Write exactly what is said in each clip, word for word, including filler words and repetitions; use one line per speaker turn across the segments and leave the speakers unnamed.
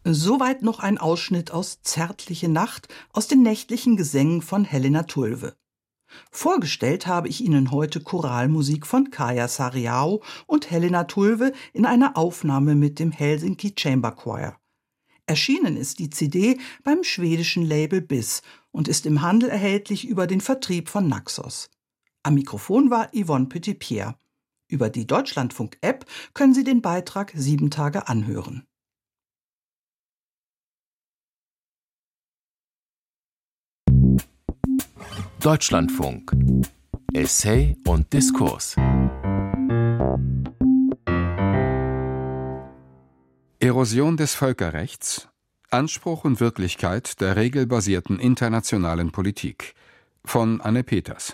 Soweit noch ein Ausschnitt aus Zärtliche Nacht aus den nächtlichen Gesängen von Helena Tulve. Vorgestellt habe ich Ihnen heute Choralmusik von Kaja Saariaho und Helena Tulve in einer Aufnahme mit dem Helsinki Chamber Choir. Erschienen ist die C D beim schwedischen Label B I S und ist im Handel erhältlich über den Vertrieb von Naxos. Am Mikrofon war Yvonne Petit-Pierre. Über die Deutschlandfunk-App können Sie den Beitrag sieben Tage anhören.
Deutschlandfunk. Essay und Diskurs.
Erosion des Völkerrechts. Anspruch und Wirklichkeit der regelbasierten internationalen Politik. Von Anne Peters.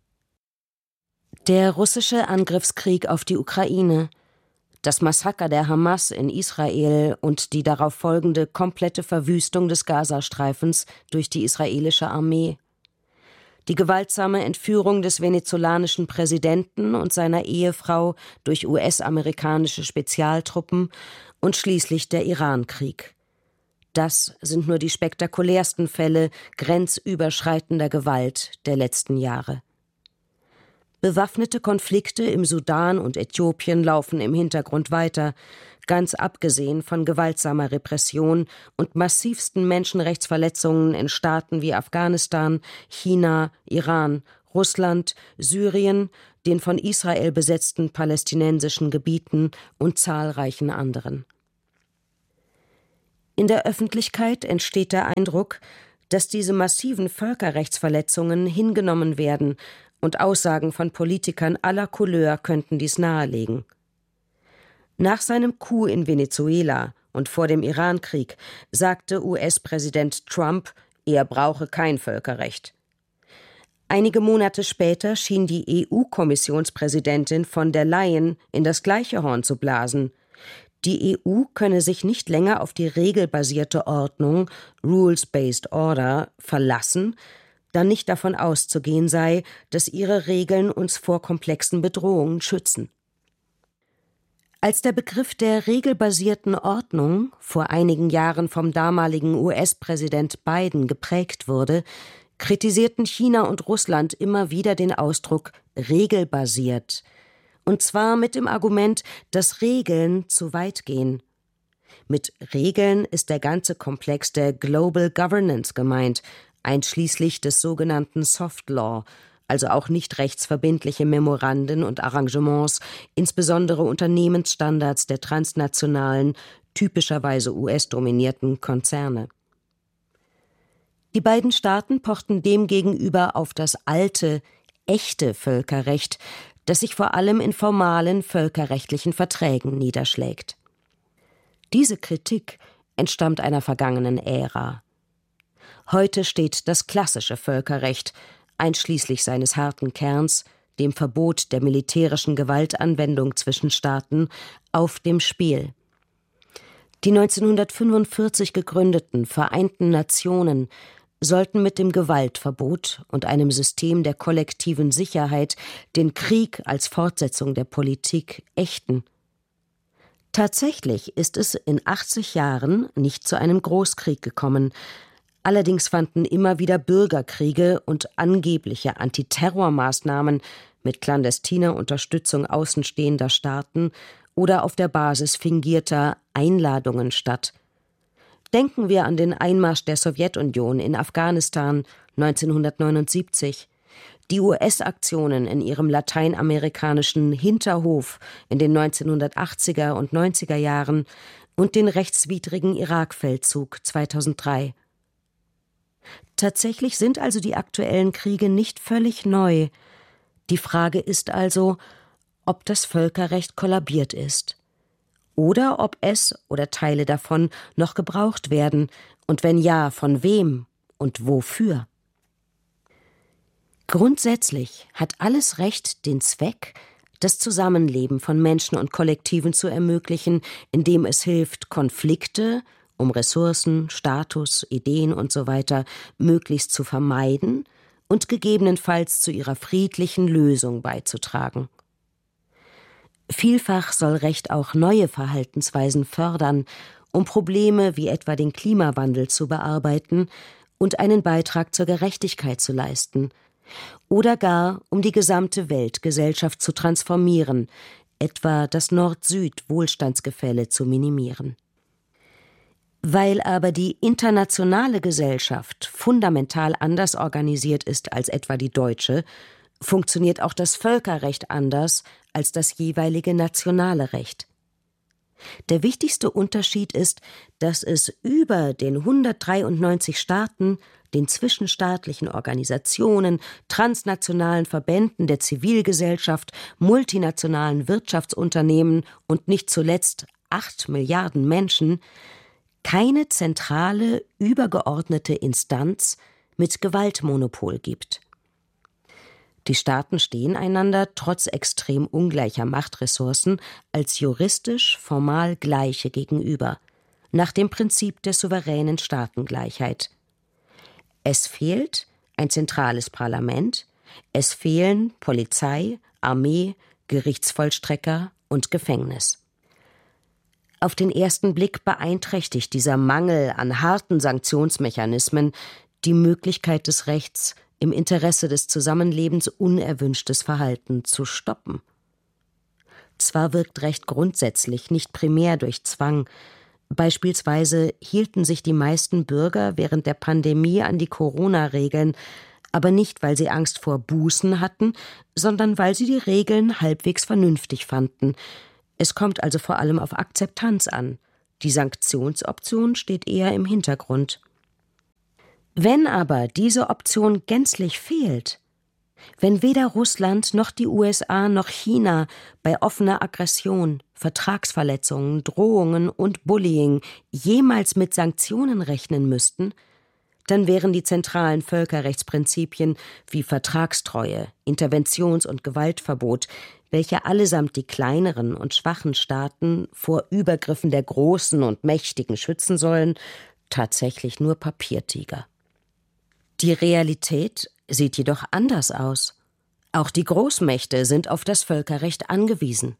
Der russische Angriffskrieg auf die Ukraine, das Massaker der Hamas in Israel und die darauf folgende komplette Verwüstung des Gazastreifens durch die israelische Armee. Die gewaltsame Entführung des venezolanischen Präsidenten und seiner Ehefrau durch U S-amerikanische Spezialtruppen und schließlich der Irankrieg. Das sind nur die spektakulärsten Fälle grenzüberschreitender Gewalt der letzten Jahre. Bewaffnete Konflikte im Sudan und Äthiopien laufen im Hintergrund weiter, ganz abgesehen von gewaltsamer Repression und massivsten Menschenrechtsverletzungen in Staaten wie Afghanistan, China, Iran, Russland, Syrien, den von Israel besetzten palästinensischen Gebieten und zahlreichen anderen. In der Öffentlichkeit entsteht der Eindruck, dass diese massiven Völkerrechtsverletzungen hingenommen werden, und Aussagen von Politikern aller Couleur könnten dies nahelegen. Nach seinem Coup in Venezuela und vor dem Irankrieg sagte U S-Präsident Trump, er brauche kein Völkerrecht. Einige Monate später schien die E U-Kommissionspräsidentin von der Leyen in das gleiche Horn zu blasen. Die E U könne sich nicht länger auf die regelbasierte Ordnung, Rules-Based Order, verlassen, da nicht davon auszugehen sei, dass ihre Regeln uns vor komplexen Bedrohungen schützen. Als der Begriff der regelbasierten Ordnung vor einigen Jahren vom damaligen U S-Präsident Biden geprägt wurde, kritisierten China und Russland immer wieder den Ausdruck regelbasiert, und zwar mit dem Argument, dass Regeln zu weit gehen. Mit Regeln ist der ganze Komplex der Global Governance gemeint, einschließlich des sogenannten Soft Law, also auch nicht rechtsverbindliche Memoranden und Arrangements, insbesondere Unternehmensstandards der transnationalen, typischerweise U S-dominierten Konzerne. Die beiden Staaten pochten demgegenüber auf das alte, echte Völkerrecht, das sich vor allem in formalen völkerrechtlichen Verträgen niederschlägt. Diese Kritik entstammt einer vergangenen Ära. Heute steht das klassische Völkerrecht, einschließlich seines harten Kerns, dem Verbot der militärischen Gewaltanwendung zwischen Staaten, auf dem Spiel. Die neunzehnhundertfünfundvierzig gegründeten Vereinten Nationen sollten mit dem Gewaltverbot und einem System der kollektiven Sicherheit den Krieg als Fortsetzung der Politik ächten. Tatsächlich ist es in achtzig Jahren nicht zu einem Großkrieg gekommen. Allerdings fanden immer wieder Bürgerkriege und angebliche Antiterrormaßnahmen mit clandestiner Unterstützung außenstehender Staaten oder auf der Basis fingierter Einladungen statt. Denken wir an den Einmarsch der Sowjetunion in Afghanistan neunzehnhundertneunundsiebzig, die U S-Aktionen in ihrem lateinamerikanischen Hinterhof in den neunzehnhundertachtziger und neunziger Jahren und den rechtswidrigen Irakfeldzug zweitausenddrei. Tatsächlich sind also die aktuellen Kriege nicht völlig neu. Die Frage ist also, ob das Völkerrecht kollabiert ist. Oder ob es oder Teile davon noch gebraucht werden und wenn ja, von wem und wofür. Grundsätzlich hat alles Recht den Zweck, das Zusammenleben von Menschen und Kollektiven zu ermöglichen, indem es hilft, Konflikte um Ressourcen, Status, Ideen usw. möglichst zu vermeiden und gegebenenfalls zu ihrer friedlichen Lösung beizutragen. Vielfach soll Recht auch neue Verhaltensweisen fördern um Probleme wie etwa den Klimawandel zu bearbeiten und einen Beitrag zur Gerechtigkeit zu leisten, oder gar um die gesamte Weltgesellschaft zu transformieren, etwa das Nord-Süd-Wohlstandsgefälle zu minimieren. Weil aber die internationale Gesellschaft fundamental anders organisiert ist als etwa die deutsche, funktioniert auch das Völkerrecht anders als das jeweilige nationale Recht. Der wichtigste Unterschied ist, dass es über den hundertdreiundneunzig Staaten, den zwischenstaatlichen Organisationen, transnationalen Verbänden der Zivilgesellschaft, multinationalen Wirtschaftsunternehmen und nicht zuletzt acht Milliarden Menschen keine zentrale, übergeordnete Instanz mit Gewaltmonopol gibt. Die Staaten stehen einander trotz extrem ungleicher Machtressourcen als juristisch formal Gleiche gegenüber, nach dem Prinzip der souveränen Staatengleichheit. Es fehlt ein zentrales Parlament, es fehlen Polizei, Armee, Gerichtsvollstrecker und Gefängnis. Auf den ersten Blick beeinträchtigt dieser Mangel an harten Sanktionsmechanismen die Möglichkeit des Rechts, im Interesse des Zusammenlebens unerwünschtes Verhalten zu stoppen. Zwar wirkt Recht grundsätzlich nicht primär durch Zwang. Beispielsweise hielten sich die meisten Bürger während der Pandemie an die Corona-Regeln, aber nicht, weil sie Angst vor Bußen hatten, sondern weil sie die Regeln halbwegs vernünftig fanden. Es kommt also vor allem auf Akzeptanz an. Die Sanktionsoption steht eher im Hintergrund. Wenn aber diese Option gänzlich fehlt, wenn weder Russland noch die U S A noch China bei offener Aggression, Vertragsverletzungen, Drohungen und Bullying jemals mit Sanktionen rechnen müssten, dann wären die zentralen Völkerrechtsprinzipien wie Vertragstreue, Interventions- und Gewaltverbot, welche allesamt die kleineren und schwachen Staaten vor Übergriffen der Großen und Mächtigen schützen sollen, tatsächlich nur Papiertiger. Die Realität sieht jedoch anders aus. Auch die Großmächte sind auf das Völkerrecht angewiesen.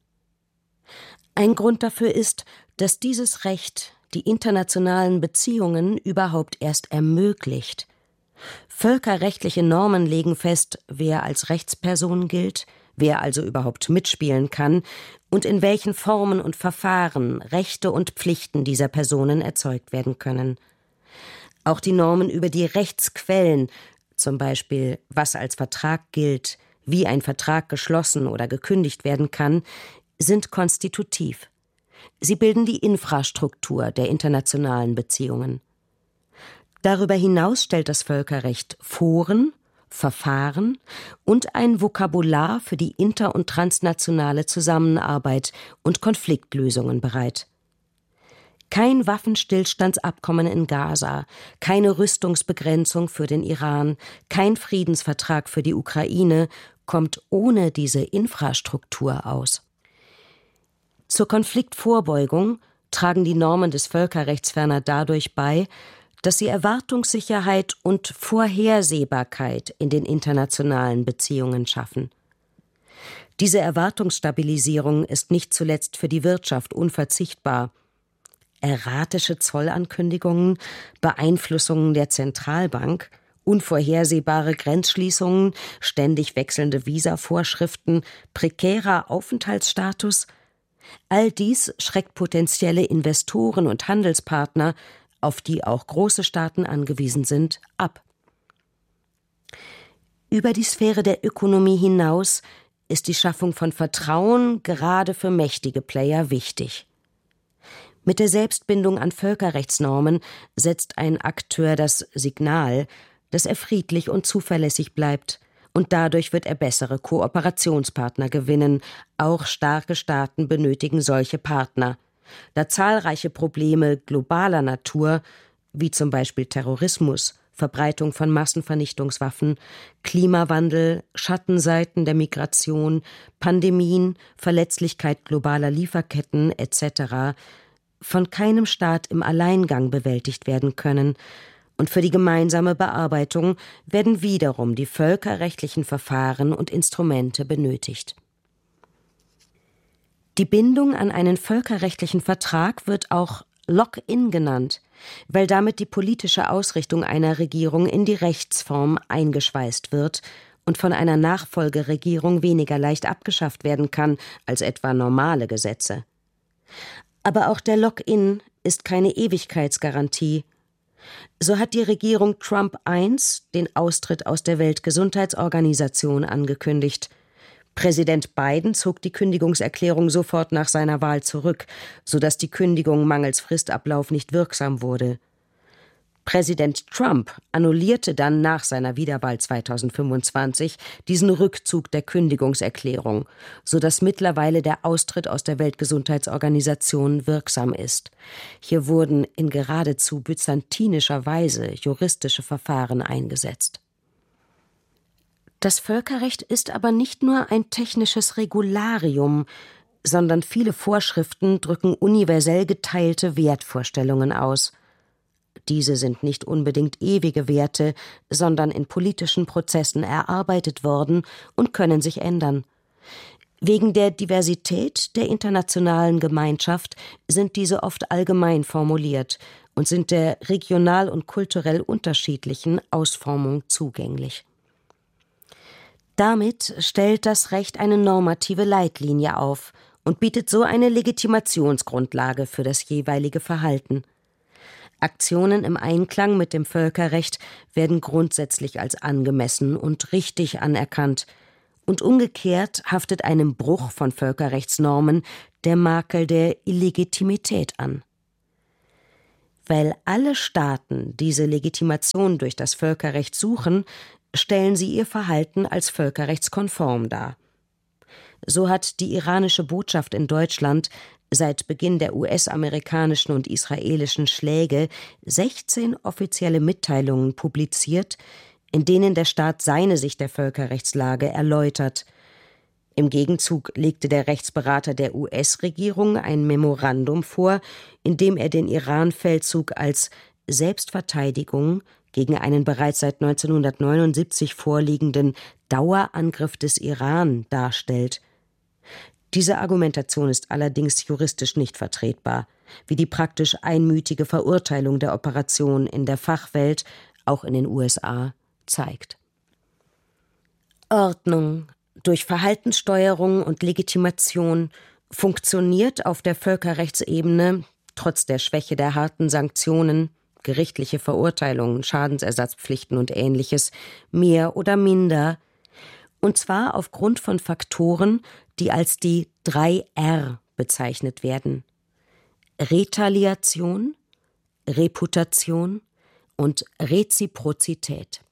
Ein Grund dafür ist, dass dieses Recht die internationalen Beziehungen überhaupt erst ermöglicht. Völkerrechtliche Normen legen fest, wer als Rechtsperson gilt, wer also überhaupt mitspielen kann und in welchen Formen und Verfahren Rechte und Pflichten dieser Personen erzeugt werden können. Auch die Normen über die Rechtsquellen, zum Beispiel was als Vertrag gilt, wie ein Vertrag geschlossen oder gekündigt werden kann, sind konstitutiv. Sie bilden die Infrastruktur der internationalen Beziehungen. Darüber hinaus stellt das Völkerrecht Foren, Verfahren und ein Vokabular für die inter- und transnationale Zusammenarbeit und Konfliktlösungen bereit. Kein Waffenstillstandsabkommen in Gaza, keine Rüstungsbegrenzung für den Iran, kein Friedensvertrag für die Ukraine kommt ohne diese Infrastruktur aus. Zur Konfliktvorbeugung tragen die Normen des Völkerrechts ferner dadurch bei, dass sie Erwartungssicherheit und Vorhersehbarkeit in den internationalen Beziehungen schaffen. Diese Erwartungsstabilisierung ist nicht zuletzt für die Wirtschaft unverzichtbar. Erratische Zollankündigungen, Beeinflussungen der Zentralbank, unvorhersehbare Grenzschließungen, ständig wechselnde Visavorschriften, prekärer Aufenthaltsstatus – all dies schreckt potenzielle Investoren und Handelspartner, auf die auch große Staaten angewiesen sind, ab. Über die Sphäre der Ökonomie hinaus ist die Schaffung von Vertrauen gerade für mächtige Player wichtig. Mit der Selbstbindung an Völkerrechtsnormen setzt ein Akteur das Signal, dass er friedlich und zuverlässig bleibt, und dadurch wird er bessere Kooperationspartner gewinnen. Auch starke Staaten benötigen solche Partner, da zahlreiche Probleme globaler Natur, wie zum Beispiel Terrorismus, Verbreitung von Massenvernichtungswaffen, Klimawandel, Schattenseiten der Migration, Pandemien, Verletzlichkeit globaler Lieferketten et cetera von keinem Staat im Alleingang bewältigt werden können, und für die gemeinsame Bearbeitung werden wiederum die völkerrechtlichen Verfahren und Instrumente benötigt. Die Bindung an einen völkerrechtlichen Vertrag wird auch Lock-in genannt, weil damit die politische Ausrichtung einer Regierung in die Rechtsform eingeschweißt wird und von einer Nachfolgeregierung weniger leicht abgeschafft werden kann als etwa normale Gesetze. Aber auch der Lock-in ist keine Ewigkeitsgarantie. So hat die Regierung Trump eins den Austritt aus der Weltgesundheitsorganisation angekündigt. Präsident Biden zog die Kündigungserklärung sofort nach seiner Wahl zurück, sodass die Kündigung mangels Fristablauf nicht wirksam wurde. Präsident Trump annullierte dann nach seiner Wiederwahl zweitausendfünfundzwanzig diesen Rückzug der Kündigungserklärung, sodass mittlerweile der Austritt aus der Weltgesundheitsorganisation wirksam ist. Hier wurden in geradezu byzantinischer Weise juristische Verfahren eingesetzt. Das Völkerrecht ist aber nicht nur ein technisches Regularium, sondern viele Vorschriften drücken universell geteilte Wertvorstellungen aus. Diese sind nicht unbedingt ewige Werte, sondern in politischen Prozessen erarbeitet worden und können sich ändern. Wegen der Diversität der internationalen Gemeinschaft sind diese oft allgemein formuliert und sind der regional und kulturell unterschiedlichen Ausformung zugänglich. Damit stellt das Recht eine normative Leitlinie auf und bietet so eine Legitimationsgrundlage für das jeweilige Verhalten. Aktionen im Einklang mit dem Völkerrecht werden grundsätzlich als angemessen und richtig anerkannt, und umgekehrt haftet einem Bruch von Völkerrechtsnormen der Makel der Illegitimität an. Weil alle Staaten diese Legitimation durch das Völkerrecht suchen, stellen sie ihr Verhalten als völkerrechtskonform dar. So hat die iranische Botschaft in Deutschland seit Beginn der U S-amerikanischen und israelischen Schläge sechzehn offizielle Mitteilungen publiziert, in denen der Staat seine Sicht der Völkerrechtslage erläutert. Im Gegenzug legte der Rechtsberater der U S-Regierung ein Memorandum vor, in dem er den Iran-Feldzug als Selbstverteidigung gegen einen bereits seit neunzehnhundertneunundsiebzig vorliegenden Dauerangriff des Iran darstellt. Diese Argumentation ist allerdings juristisch nicht vertretbar, wie die praktisch einmütige Verurteilung der Operation in der Fachwelt, auch in den U S A, zeigt. Ordnung durch Verhaltenssteuerung und Legitimation funktioniert auf der Völkerrechtsebene, trotz der Schwäche der harten Sanktionen, gerichtliche Verurteilungen, Schadensersatzpflichten und Ähnliches, mehr oder minder, und zwar aufgrund von Faktoren, die als die drei R bezeichnet werden: Retaliation, Reputation und Reziprozität.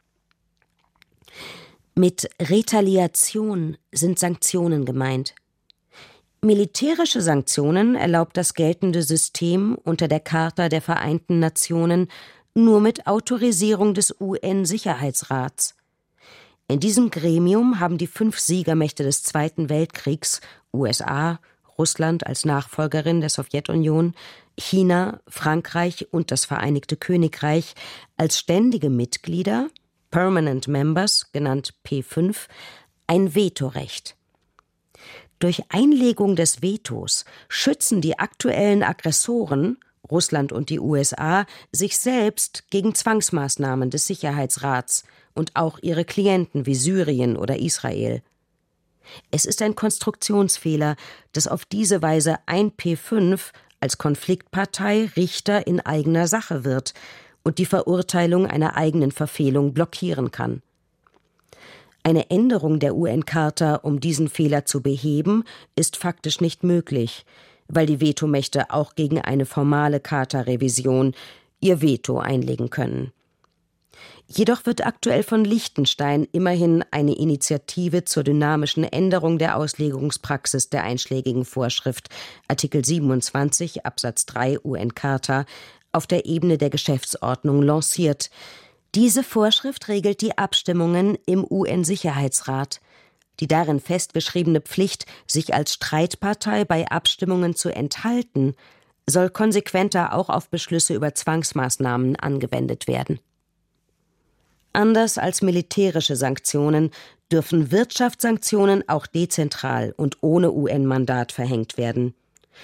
Mit Retaliation sind Sanktionen gemeint. Militärische Sanktionen erlaubt das geltende System unter der Charta der Vereinten Nationen nur mit Autorisierung des U N-Sicherheitsrats. In diesem Gremium haben die fünf Siegermächte des Zweiten Weltkriegs, U S A, Russland als Nachfolgerin der Sowjetunion, China, Frankreich und das Vereinigte Königreich als ständige Mitglieder, Permanent Members, genannt P fünf, ein Vetorecht. Durch Einlegung des Vetos schützen die aktuellen Aggressoren, Russland und die U S A, sich selbst gegen Zwangsmaßnahmen des Sicherheitsrats und auch ihre Klienten wie Syrien oder Israel. Es ist ein Konstruktionsfehler, dass auf diese Weise ein P fünf als Konfliktpartei Richter in eigener Sache wird und die Verurteilung einer eigenen Verfehlung blockieren kann. Eine Änderung der U N-Charta, um diesen Fehler zu beheben, ist faktisch nicht möglich, weil die Vetomächte auch gegen eine formale Charta-Revision ihr Veto einlegen können. Jedoch wird aktuell von Liechtenstein immerhin eine Initiative zur dynamischen Änderung der Auslegungspraxis der einschlägigen Vorschrift, Artikel siebenundzwanzig Absatz drei U N-Charta, auf der Ebene der Geschäftsordnung lanciert. Diese Vorschrift regelt die Abstimmungen im U N-Sicherheitsrat. Die darin festgeschriebene Pflicht, sich als Streitpartei bei Abstimmungen zu enthalten, soll konsequenter auch auf Beschlüsse über Zwangsmaßnahmen angewendet werden. Anders als militärische Sanktionen dürfen Wirtschaftssanktionen auch dezentral und ohne U N-Mandat verhängt werden.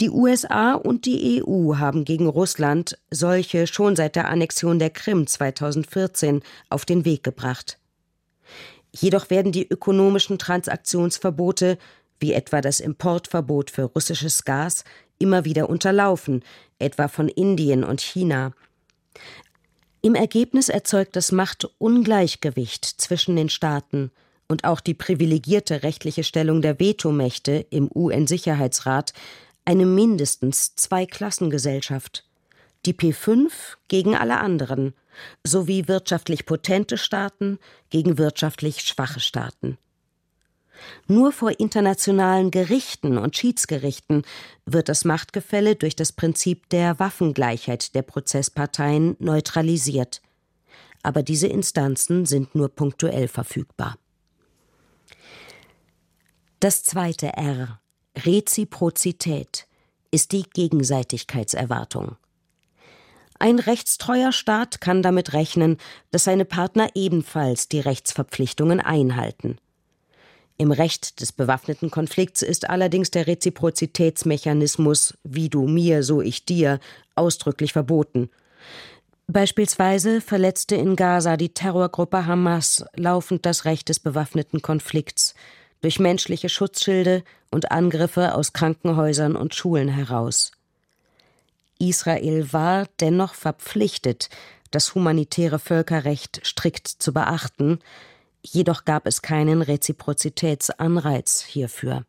Die U S A und die E U haben gegen Russland solche schon seit der Annexion der Krim zweitausendvierzehn auf den Weg gebracht. Jedoch werden die ökonomischen Transaktionsverbote, wie etwa das Importverbot für russisches Gas, immer wieder unterlaufen, etwa von Indien und China. Im Ergebnis erzeugt das Machtungleichgewicht zwischen den Staaten und auch die privilegierte rechtliche Stellung der Vetomächte im U N-Sicherheitsrat eine mindestens Zweiklassengesellschaft. Die P fünf gegen alle anderen, sowie wirtschaftlich potente Staaten gegen wirtschaftlich schwache Staaten. Nur vor internationalen Gerichten und Schiedsgerichten wird das Machtgefälle durch das Prinzip der Waffengleichheit der Prozessparteien neutralisiert. Aber diese Instanzen sind nur punktuell verfügbar. Das zweite R, Reziprozität, ist die Gegenseitigkeitserwartung. Ein rechtstreuer Staat kann damit rechnen, dass seine Partner ebenfalls die Rechtsverpflichtungen einhalten. Im Recht des bewaffneten Konflikts ist allerdings der Reziprozitätsmechanismus wie du mir, so ich dir ausdrücklich verboten. Beispielsweise verletzte in Gaza die Terrorgruppe Hamas laufend das Recht des bewaffneten Konflikts durch menschliche Schutzschilde und Angriffe aus Krankenhäusern und Schulen heraus. Israel war dennoch verpflichtet, das humanitäre Völkerrecht strikt zu beachten, jedoch gab es keinen Reziprozitätsanreiz hierfür.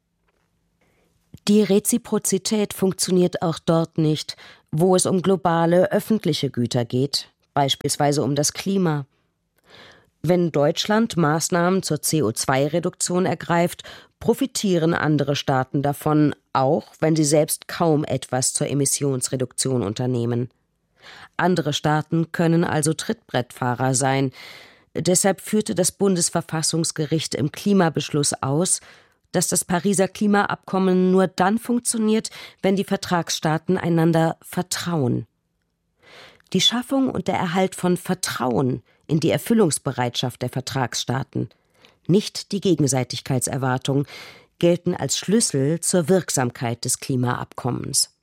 Die Reziprozität funktioniert auch dort nicht, wo es um globale öffentliche Güter geht, beispielsweise um das Klima. Wenn Deutschland Maßnahmen zur C O zwei Reduktion ergreift, profitieren andere Staaten davon, auch wenn sie selbst kaum etwas zur Emissionsreduktion unternehmen. Andere Staaten können also Trittbrettfahrer sein. Deshalb führte das Bundesverfassungsgericht im Klimabeschluss aus, dass das Pariser Klimaabkommen nur dann funktioniert, wenn die Vertragsstaaten einander vertrauen. Die Schaffung und der Erhalt von Vertrauen in die Erfüllungsbereitschaft der Vertragsstaaten, nicht die Gegenseitigkeitserwartung, gelten als Schlüssel zur Wirksamkeit des Klimaabkommens.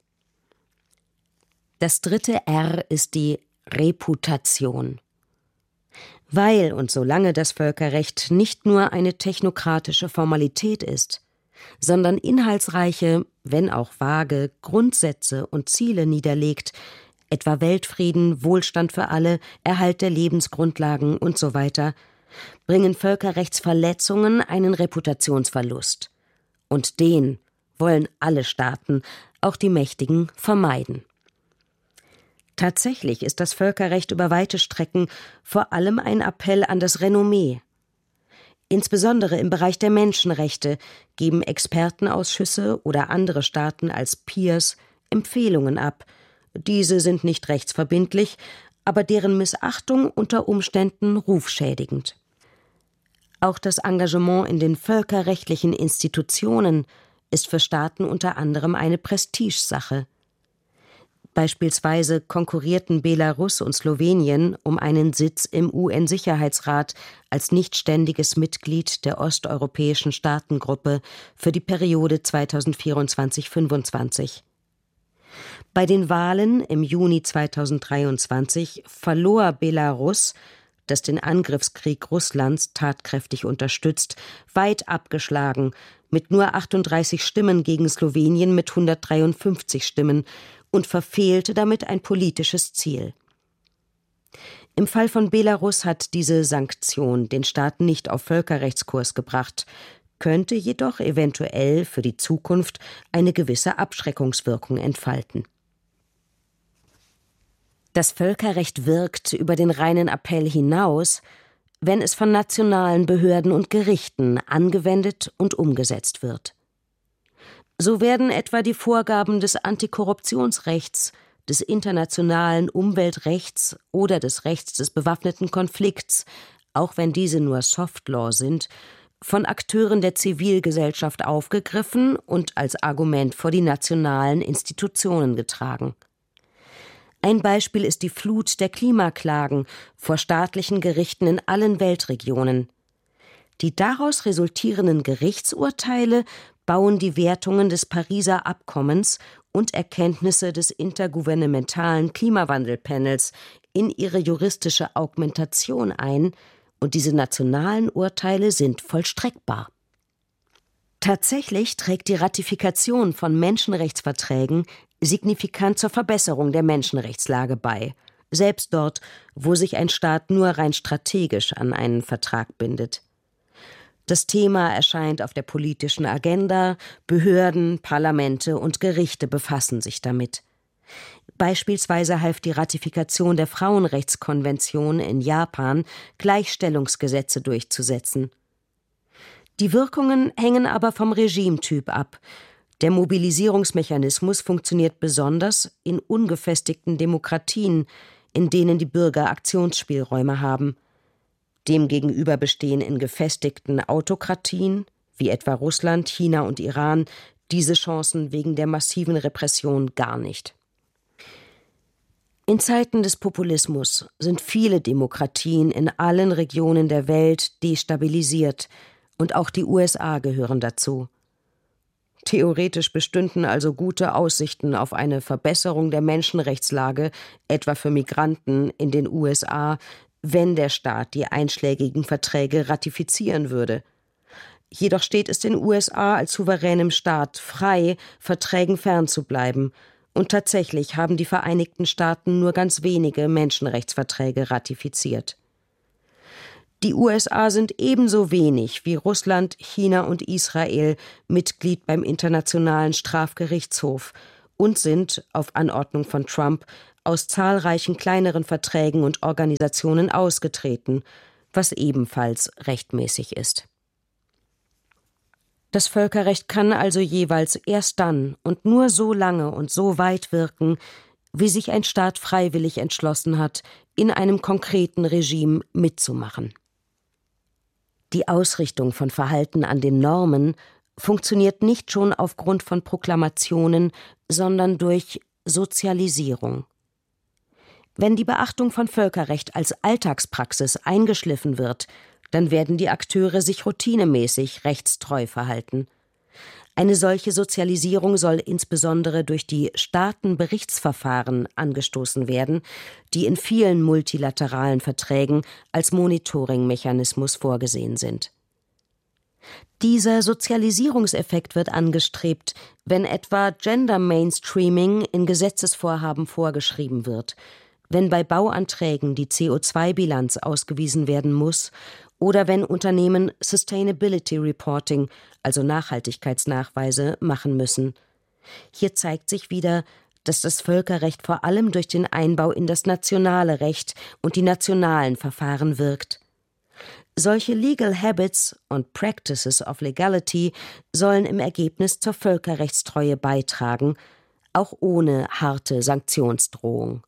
Das dritte R ist die Reputation. Weil und solange das Völkerrecht nicht nur eine technokratische Formalität ist, sondern inhaltsreiche, wenn auch vage, Grundsätze und Ziele niederlegt, etwa Weltfrieden, Wohlstand für alle, Erhalt der Lebensgrundlagen und so weiter, bringen Völkerrechtsverletzungen einen Reputationsverlust. Und den wollen alle Staaten, auch die Mächtigen, vermeiden. Tatsächlich ist das Völkerrecht über weite Strecken vor allem ein Appell an das Renommee. Insbesondere im Bereich der Menschenrechte geben Expertenausschüsse oder andere Staaten als Peers Empfehlungen ab. Diese sind nicht rechtsverbindlich, aber deren Missachtung unter Umständen rufschädigend. Auch das Engagement in den völkerrechtlichen Institutionen ist für Staaten unter anderem eine Prestigesache. Beispielsweise konkurrierten Belarus und Slowenien um einen Sitz im U N-Sicherheitsrat als nichtständiges Mitglied der osteuropäischen Staatengruppe für die Periode zweitausendvierundzwanzig bis fünfundzwanzig. Bei den Wahlen im Juni zweitausenddreiundzwanzig verlor Belarus, das den Angriffskrieg Russlands tatkräftig unterstützt, weit abgeschlagen, mit nur achtunddreißig Stimmen gegen Slowenien mit hundertdreiundfünfzig Stimmen und verfehlte damit ein politisches Ziel. Im Fall von Belarus hat diese Sanktion den Staat nicht auf Völkerrechtskurs gebracht, könnte jedoch eventuell für die Zukunft eine gewisse Abschreckungswirkung entfalten. Das Völkerrecht wirkt über den reinen Appell hinaus, wenn es von nationalen Behörden und Gerichten angewendet und umgesetzt wird. So werden etwa die Vorgaben des Antikorruptionsrechts, des internationalen Umweltrechts oder des Rechts des bewaffneten Konflikts, auch wenn diese nur Soft Law sind, von Akteuren der Zivilgesellschaft aufgegriffen und als Argument vor die nationalen Institutionen getragen. Ein Beispiel ist die Flut der Klimaklagen vor staatlichen Gerichten in allen Weltregionen. Die daraus resultierenden Gerichtsurteile bauen die Wertungen des Pariser Abkommens und Erkenntnisse des intergouvernementalen Klimawandelpanels in ihre juristische Augmentation ein, und diese nationalen Urteile sind vollstreckbar. Tatsächlich trägt die Ratifikation von Menschenrechtsverträgen signifikant zur Verbesserung der Menschenrechtslage bei, selbst dort, wo sich ein Staat nur rein strategisch an einen Vertrag bindet. Das Thema erscheint auf der politischen Agenda, Behörden, Parlamente und Gerichte befassen sich damit. Beispielsweise half die Ratifikation der Frauenrechtskonvention in Japan, Gleichstellungsgesetze durchzusetzen. Die Wirkungen hängen aber vom Regimetyp ab. Der Mobilisierungsmechanismus funktioniert besonders in ungefestigten Demokratien, in denen die Bürger Aktionsspielräume haben. Demgegenüber bestehen in gefestigten Autokratien, wie etwa Russland, China und Iran, diese Chancen wegen der massiven Repression gar nicht. In Zeiten des Populismus sind viele Demokratien in allen Regionen der Welt destabilisiert, und auch die U S A gehören dazu. Theoretisch bestünden also gute Aussichten auf eine Verbesserung der Menschenrechtslage, etwa für Migranten in den U S A, wenn der Staat die einschlägigen Verträge ratifizieren würde. Jedoch steht es den U S A als souveränem Staat frei, Verträgen fernzubleiben, und tatsächlich haben die Vereinigten Staaten nur ganz wenige Menschenrechtsverträge ratifiziert. Die U S A sind ebenso wenig wie Russland, China und Israel Mitglied beim Internationalen Strafgerichtshof und sind, auf Anordnung von Trump, aus zahlreichen kleineren Verträgen und Organisationen ausgetreten, was ebenfalls rechtmäßig ist. Das Völkerrecht kann also jeweils erst dann und nur so lange und so weit wirken, wie sich ein Staat freiwillig entschlossen hat, in einem konkreten Regime mitzumachen. Die Ausrichtung von Verhalten an den Normen funktioniert nicht schon aufgrund von Proklamationen, sondern durch Sozialisierung. Wenn die Beachtung von Völkerrecht als Alltagspraxis eingeschliffen wird, dann werden die Akteure sich routinemäßig rechtstreu verhalten. Eine solche Sozialisierung soll insbesondere durch die Staatenberichtsverfahren angestoßen werden, die in vielen multilateralen Verträgen als Monitoringmechanismus vorgesehen sind. Dieser Sozialisierungseffekt wird angestrebt, wenn etwa Gender Mainstreaming in Gesetzesvorhaben vorgeschrieben wird, wenn bei Bauanträgen die C O zwei Bilanz ausgewiesen werden muss oder wenn Unternehmen Sustainability Reporting, also Nachhaltigkeitsnachweise, machen müssen. Hier zeigt sich wieder, dass das Völkerrecht vor allem durch den Einbau in das nationale Recht und die nationalen Verfahren wirkt. Solche Legal Habits und Practices of Legality sollen im Ergebnis zur Völkerrechtstreue beitragen, auch ohne harte Sanktionsdrohung.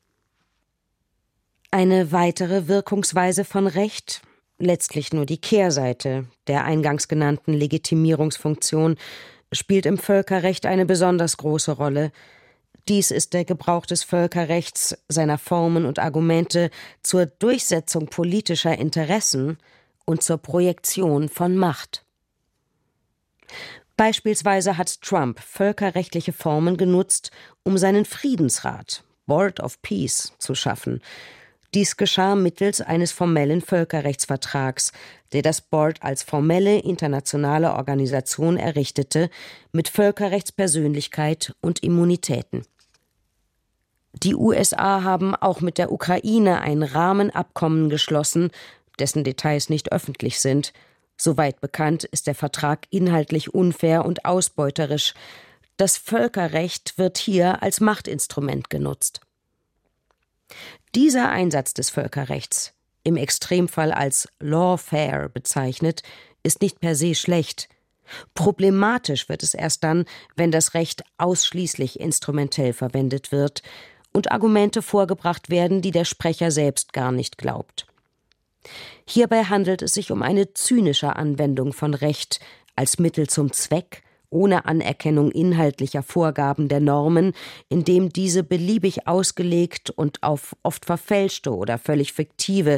Eine weitere Wirkungsweise von Recht, letztlich nur die Kehrseite der eingangs genannten Legitimierungsfunktion, spielt im Völkerrecht eine besonders große Rolle. Dies ist der Gebrauch des Völkerrechts, seiner Formen und Argumente zur Durchsetzung politischer Interessen und zur Projektion von Macht. Beispielsweise hat Trump völkerrechtliche Formen genutzt, um seinen Friedensrat, Board of Peace, zu schaffen. Dies geschah mittels eines formellen Völkerrechtsvertrags, der das Board als formelle internationale Organisation errichtete, mit Völkerrechtspersönlichkeit und Immunitäten. Die U S A haben auch mit der Ukraine ein Rahmenabkommen geschlossen, dessen Details nicht öffentlich sind. Soweit bekannt ist der Vertrag inhaltlich unfair und ausbeuterisch. Das Völkerrecht wird hier als Machtinstrument genutzt. Dieser Einsatz des Völkerrechts, im Extremfall als lawfare bezeichnet, ist nicht per se schlecht. Problematisch wird es erst dann, wenn das Recht ausschließlich instrumentell verwendet wird und Argumente vorgebracht werden, die der Sprecher selbst gar nicht glaubt. Hierbei handelt es sich um eine zynische Anwendung von Recht als Mittel zum Zweck, ohne Anerkennung inhaltlicher Vorgaben der Normen, indem diese beliebig ausgelegt und auf oft verfälschte oder völlig fiktive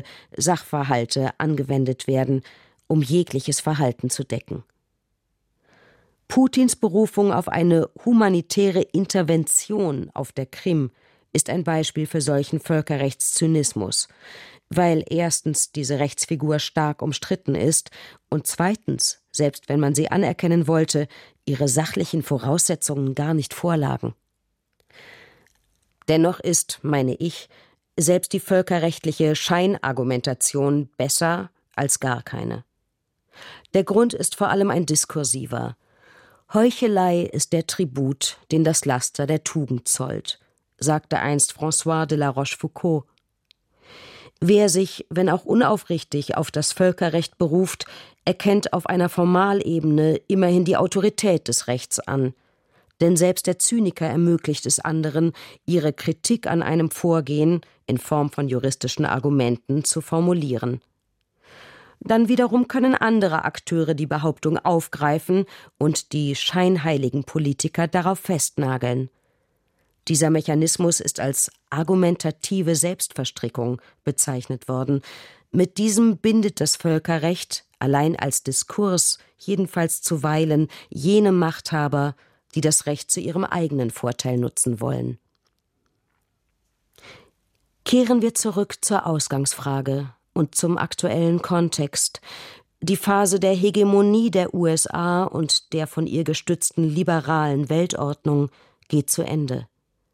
Sachverhalte angewendet werden, um jegliches Verhalten zu decken. Putins Berufung auf eine humanitäre Intervention auf der Krim ist ein Beispiel für solchen Völkerrechtszynismus, weil erstens diese Rechtsfigur stark umstritten ist und zweitens, selbst wenn man sie anerkennen wollte, ihre sachlichen Voraussetzungen gar nicht vorlagen. Dennoch ist, meine ich, selbst die völkerrechtliche Scheinargumentation besser als gar keine. Der Grund ist vor allem ein diskursiver. Heuchelei ist der Tribut, den das Laster der Tugend zollt, sagte einst François de la Rochefoucauld. Wer sich, wenn auch unaufrichtig, auf das Völkerrecht beruft, erkennt auf einer Formalebene immerhin die Autorität des Rechts an. Denn selbst der Zyniker ermöglicht es anderen, ihre Kritik an einem Vorgehen in Form von juristischen Argumenten zu formulieren. Dann wiederum können andere Akteure die Behauptung aufgreifen und die scheinheiligen Politiker darauf festnageln. Dieser Mechanismus ist als argumentative Selbstverstrickung bezeichnet worden. Mit diesem bindet das Völkerrecht, allein als Diskurs, jedenfalls zuweilen jene Machthaber, die das Recht zu ihrem eigenen Vorteil nutzen wollen. Kehren wir zurück zur Ausgangsfrage und zum aktuellen Kontext. Die Phase der Hegemonie der U S A und der von ihr gestützten liberalen Weltordnung geht zu Ende.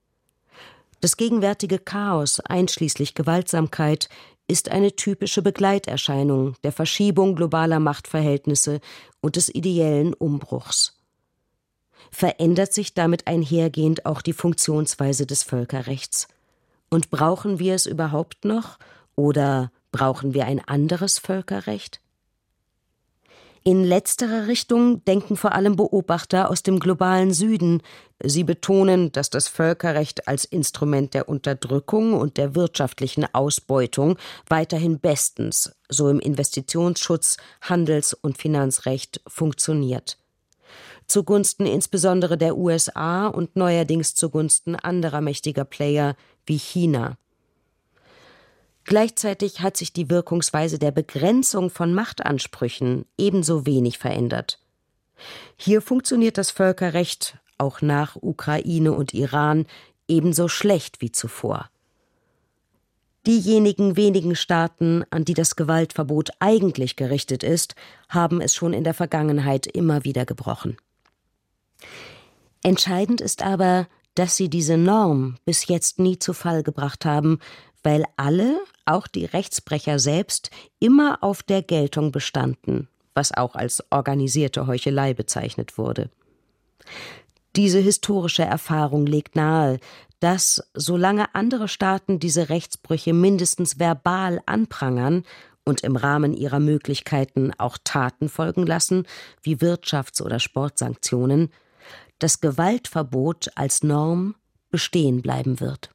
Das gegenwärtige Chaos, einschließlich Gewaltsamkeit, ist eine typische Begleiterscheinung der Verschiebung globaler Machtverhältnisse und des ideellen Umbruchs. Verändert sich damit einhergehend auch die Funktionsweise des Völkerrechts? Und brauchen wir es überhaupt noch? Oder brauchen wir ein anderes Völkerrecht? In letzterer Richtung denken vor allem Beobachter aus dem globalen Süden. Sie betonen, dass das Völkerrecht als Instrument der Unterdrückung und der wirtschaftlichen Ausbeutung weiterhin bestens, so im Investitionsschutz, Handels- und Finanzrecht, funktioniert. Zugunsten insbesondere der U S A und neuerdings zugunsten anderer mächtiger Player wie China. Gleichzeitig hat sich die Wirkungsweise der Begrenzung von Machtansprüchen ebenso wenig verändert. Hier funktioniert das Völkerrecht, auch nach Ukraine und Iran, ebenso schlecht wie zuvor. Diejenigen wenigen Staaten, an die das Gewaltverbot eigentlich gerichtet ist, haben es schon in der Vergangenheit immer wieder gebrochen. Entscheidend ist aber, dass sie diese Norm bis jetzt nie zu Fall gebracht haben, weil alle, auch die Rechtsbrecher selbst, immer auf der Geltung bestanden, was auch als organisierte Heuchelei bezeichnet wurde. Diese historische Erfahrung legt nahe, dass, solange andere Staaten diese Rechtsbrüche mindestens verbal anprangern und im Rahmen ihrer Möglichkeiten auch Taten folgen lassen, wie Wirtschafts- oder Sportsanktionen, das Gewaltverbot als Norm bestehen bleiben wird.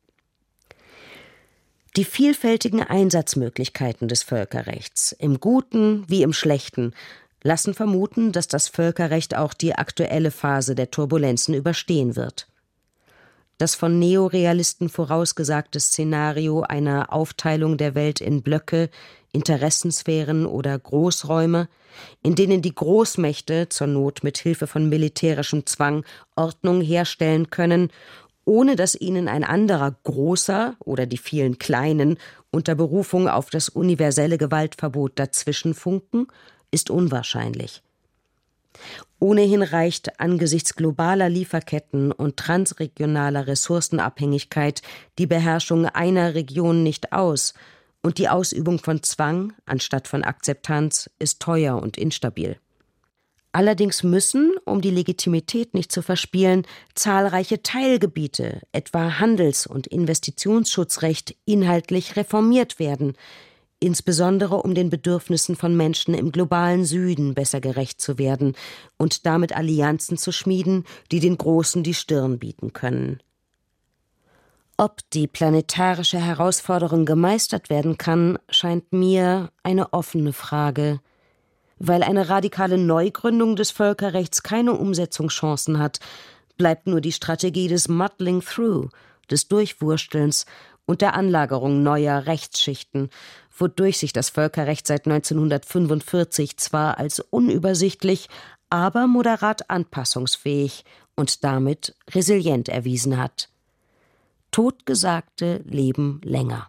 Die vielfältigen Einsatzmöglichkeiten des Völkerrechts, im Guten wie im Schlechten, lassen vermuten, dass das Völkerrecht auch die aktuelle Phase der Turbulenzen überstehen wird. Das von Neorealisten vorausgesagte Szenario einer Aufteilung der Welt in Blöcke, Interessensphären oder Großräume, in denen die Großmächte zur Not mit Hilfe von militärischem Zwang Ordnung herstellen können, ohne dass ihnen ein anderer Großer oder die vielen Kleinen unter Berufung auf das universelle Gewaltverbot dazwischenfunken, ist unwahrscheinlich. Ohnehin reicht angesichts globaler Lieferketten und transregionaler Ressourcenabhängigkeit die Beherrschung einer Region nicht aus, und die Ausübung von Zwang anstatt von Akzeptanz ist teuer und instabil. Allerdings müssen, um die Legitimität nicht zu verspielen, zahlreiche Teilgebiete, etwa Handels- und Investitionsschutzrecht, inhaltlich reformiert werden, insbesondere um den Bedürfnissen von Menschen im globalen Süden besser gerecht zu werden und damit Allianzen zu schmieden, die den Großen die Stirn bieten können. Ob die planetarische Herausforderung gemeistert werden kann, scheint mir eine offene Frage. Weil eine radikale Neugründung des Völkerrechts keine Umsetzungschancen hat, bleibt nur die Strategie des Muddling Through, des Durchwurstelns und der Anlagerung neuer Rechtsschichten, wodurch sich das Völkerrecht seit neunzehnhundertfünfundvierzig zwar als unübersichtlich, aber moderat anpassungsfähig und damit resilient erwiesen hat. Totgesagte leben länger.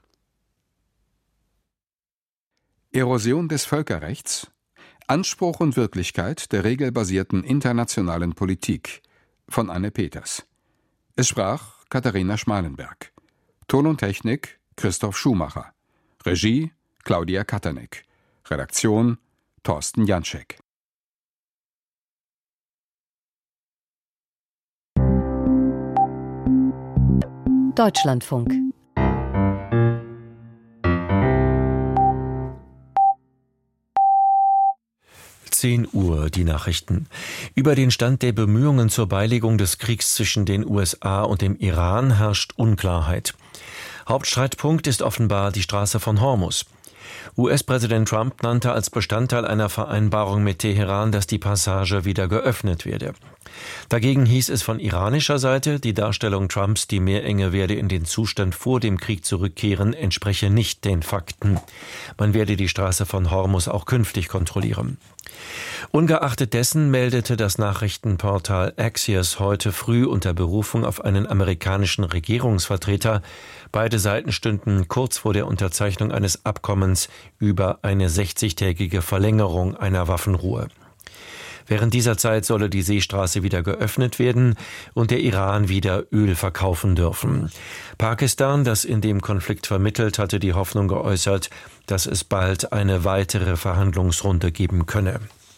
Erosion des Völkerrechts, Anspruch und Wirklichkeit der regelbasierten internationalen Politik von Anne Peters. Es sprach Katharina Schmalenberg. Ton und Technik Christoph Schumacher. Regie Claudia Katernick. Redaktion Thorsten Janschek.
Deutschlandfunk.
zehn Uhr, die Nachrichten. Über den Stand der Bemühungen zur Beilegung des Kriegs zwischen den U S A und dem Iran herrscht Unklarheit. Hauptstreitpunkt ist offenbar die Straße von Hormuz. U S-Präsident Trump nannte als Bestandteil einer Vereinbarung mit Teheran, dass die Passage wieder geöffnet werde. Dagegen hieß es von iranischer Seite, die Darstellung Trumps, die Meerenge werde in den Zustand vor dem Krieg zurückkehren, entspreche nicht den Fakten. Man werde die Straße von Hormuz auch künftig kontrollieren. Ungeachtet dessen meldete das Nachrichtenportal Axios heute früh unter Berufung auf einen amerikanischen Regierungsvertreter, beide Seiten stünden kurz vor der Unterzeichnung eines Abkommens über eine sechzigtägige Verlängerung einer Waffenruhe. Während dieser Zeit solle die Seestraße wieder geöffnet werden und der Iran wieder Öl verkaufen dürfen. Pakistan, das in dem Konflikt vermittelt, hatte die Hoffnung geäußert, dass es bald eine weitere Verhandlungsrunde geben könne.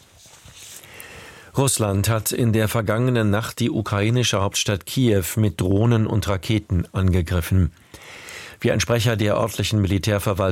Russland hat in der vergangenen Nacht die ukrainische Hauptstadt Kiew mit Drohnen und Raketen angegriffen. Wie ein Sprecher der örtlichen Militärverwaltung